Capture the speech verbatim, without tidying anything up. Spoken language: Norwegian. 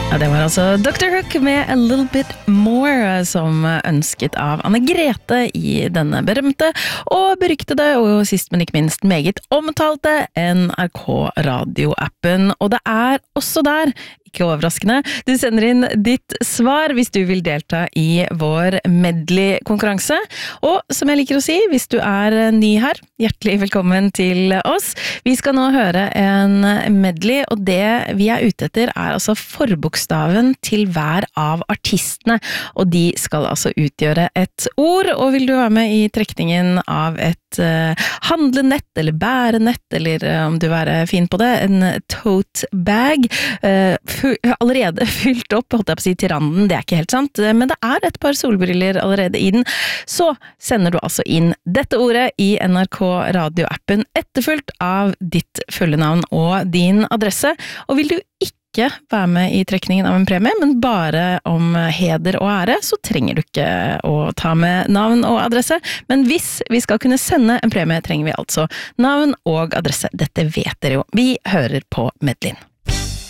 Ja, det var altså doktor Hook med A Little Bit More som ønsket av Anne Grete i denne berømte og beryktede og sist men ikke minst meget omtalte N R K-radioappen. Og det er også der, ikke overraskende, du sender inn ditt svar hvis du vil delta i vår medley-konkurranse. Og som jeg liker å si, hvis du er ny her, hjertelig velkommen til oss. Vi skal nå høre en medley, og det vi er ute etter er altså forbokstaven til hver av artistene, og de skal altså utgjøre et ord. Og vil du være med i trekningen av et uh, handlenett, eller bærenett, eller uh, om du er fin på det, en tote bag, uh, allerede fylt opp, holdt jeg på å si til randen, det er ikke helt sant, men det er et par solbriller allerede i den, så sender du altså inn dette ordet i N R K-radioappen, etterfulgt av ditt fulle navn og din adresse. Og vil du ikke være med i trekningen av en premie, men bare om heder og ære, så trenger du ikke å ta med navn og adresse. Men hvis vi skal kunne sende en premie, trenger vi altså navn og adresse. Dette vet dere jo. Vi hører på medleyen.